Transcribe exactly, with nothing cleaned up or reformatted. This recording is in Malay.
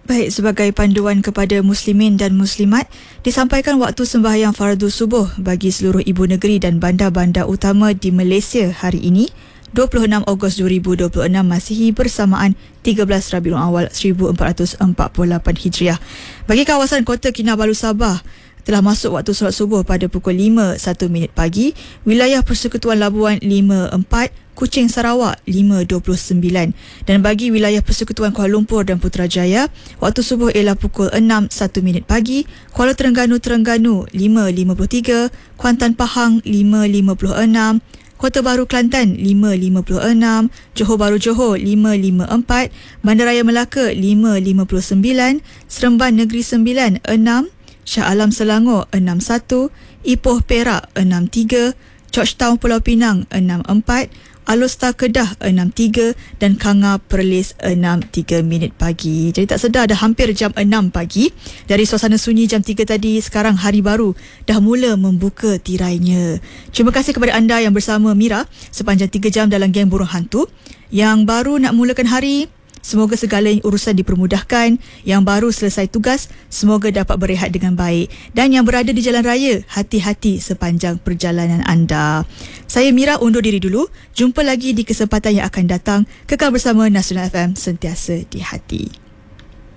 Baik, sebagai panduan kepada muslimin dan muslimat, disampaikan waktu sembahyang fardu subuh bagi seluruh ibu negeri dan bandar-bandar utama di Malaysia hari ini, dua puluh enam Ogos dua ribu dua puluh enam Masihi bersamaan tiga belas Rabiul Awal seribu empat ratus empat puluh lapan Hijriah. Bagi kawasan Kota Kinabalu Sabah, telah masuk waktu solat subuh pada pukul lima satu minit pagi, wilayah Persekutuan Labuan lima empat, Kuching Sarawak lima dua puluh sembilan, dan bagi wilayah Persekutuan Kuala Lumpur dan Putrajaya, waktu subuh ialah pukul enam satu minit pagi, Kuala Terengganu Terengganu lima lima puluh tiga, Kuantan Pahang lima lima puluh enam, Kota Baru Kelantan lima lima puluh enam, Johor Bahru Johor lima lima empat, Bandaraya Melaka lima lima puluh sembilan, Seremban Negeri Sembilan enam, Shah Alam Selangor enam satu, Ipoh Perak enam tiga, Georgetown Pulau Pinang enam empat, Alor Kedah enam tiga dan Kanga Perlis enam tiga minit pagi. Jadi tak sedar dah hampir jam enam pagi. Dari suasana sunyi jam tiga tadi, sekarang hari baru dah mula membuka tirainya. Terima kasih kepada anda yang bersama Mira sepanjang tiga jam dalam Geng Burung Hantu. Yang baru nak mulakan hari, semoga segala urusan dipermudahkan. Yang baru selesai tugas, semoga dapat berehat dengan baik. Dan yang berada di jalan raya, hati-hati sepanjang perjalanan anda. Saya Mira undur diri dulu. Jumpa lagi di kesempatan yang akan datang. Kekal bersama Nasional F M, sentiasa di hati.